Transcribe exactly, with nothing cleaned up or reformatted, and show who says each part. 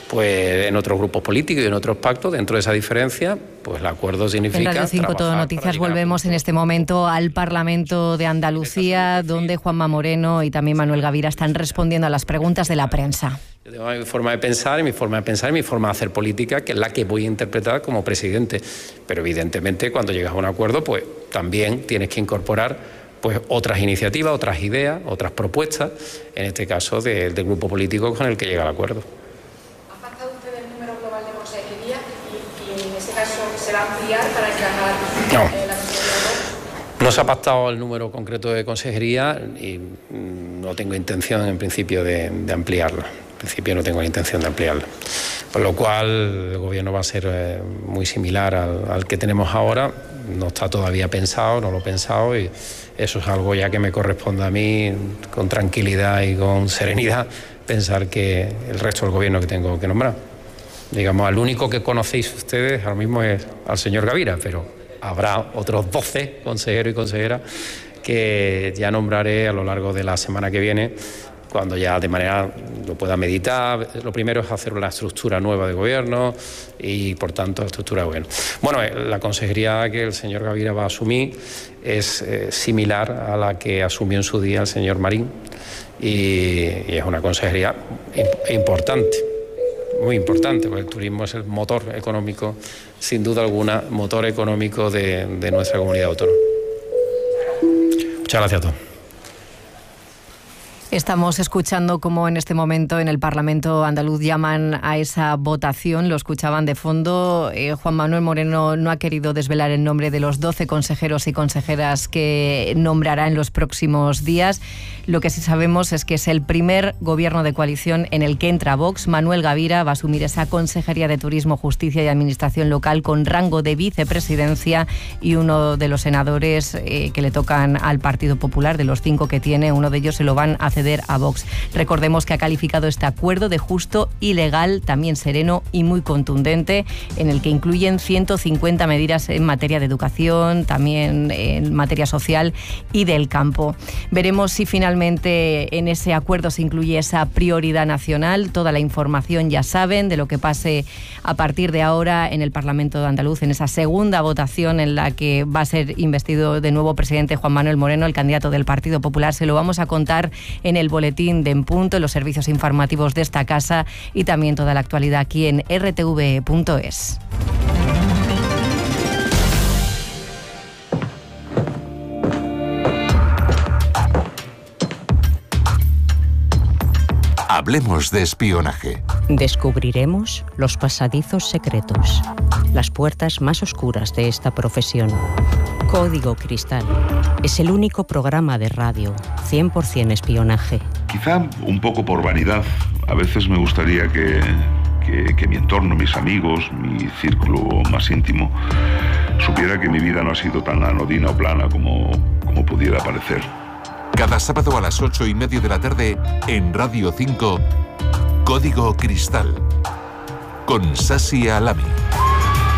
Speaker 1: pues en otros grupos políticos y en otros pactos. Dentro de esa diferencia, pues el acuerdo significa...
Speaker 2: En Radio cinco Todo Noticias volvemos en este momento al Parlamento de Andalucía, donde Juanma Moreno y también Manuel Gavira están respondiendo a las preguntas de la prensa.
Speaker 1: Yo tengo mi forma de pensar y mi forma de pensar y mi forma de hacer política, que es la que voy a interpretar como presidente. Pero evidentemente cuando llegas a un acuerdo, pues también tienes que incorporar pues otras iniciativas, otras ideas, otras propuestas, en este caso de, del grupo político con el que llega el acuerdo.
Speaker 3: ¿Ha pactado usted el número global de consejería y, y en ese caso se va a ampliar para encajar
Speaker 1: no.
Speaker 3: eh, la consejería?
Speaker 1: No se ha pactado el número concreto de consejería y no tengo intención en principio de, de ampliarlo. En principio no tengo la intención de ampliarlo. Por lo cual el gobierno va a ser eh, muy similar al, al que tenemos ahora. No está todavía pensado, no lo he pensado y eso es algo ya que me corresponde a mí con tranquilidad y con serenidad pensar que el resto del gobierno que tengo que nombrar. Digamos, al único que conocéis ustedes ahora mismo es al señor Gavira, pero habrá otros doce consejeros y consejeras que ya nombraré a lo largo de la semana que viene, cuando ya de manera lo pueda meditar. Lo primero es hacer una estructura nueva de gobierno y, por tanto, estructura de gobierno. Bueno, la consejería que el señor Gavira va a asumir es eh, similar a la que asumió en su día el señor Marín y, y es una consejería importante, muy importante, porque el turismo es el motor económico, sin duda alguna, motor económico de, de nuestra comunidad autónoma. Muchas gracias a todos.
Speaker 2: Estamos escuchando cómo en este momento en el Parlamento andaluz llaman a esa votación, lo escuchaban de fondo. Eh, Juan Manuel Moreno no ha querido desvelar el nombre de los doce consejeros y consejeras que nombrará en los próximos días. Lo que sí sabemos es que es el primer gobierno de coalición en el que entra Vox. Manuel Gavira va a asumir esa Consejería de Turismo, Justicia y Administración Local con rango de vicepresidencia y uno de los senadores eh, que le tocan al Partido Popular, de los cinco que tiene, uno de ellos se lo van a ceder a Vox. Recordemos que ha calificado este acuerdo de justo y legal, también sereno y muy contundente, en el que incluyen ciento cincuenta medidas en materia de educación, también en materia social y del campo. Veremos si finalmente en ese acuerdo se incluye esa prioridad nacional. Toda la información ya saben de lo que pase a partir de ahora en el Parlamento de Andaluz, en esa segunda votación en la que va a ser investido de nuevo presidente Juan Manuel Moreno, el candidato del Partido Popular. Se lo vamos a contar en el boletín de En Punto, en los servicios informativos de esta casa y también toda la actualidad aquí en r t v punto es.
Speaker 4: Hablemos de espionaje.
Speaker 5: Descubriremos los pasadizos secretos, las puertas más oscuras de esta profesión. Código Cristal es el único programa de radio cien por ciento espionaje.
Speaker 6: Quizá un poco por vanidad, a veces me gustaría que, que, que mi entorno, mis amigos, mi círculo más íntimo, supiera que mi vida no ha sido tan anodina o plana como, como pudiera parecer.
Speaker 4: Cada sábado a las ocho y media de la tarde en Radio cinco, Código Cristal, con Sasi Alami.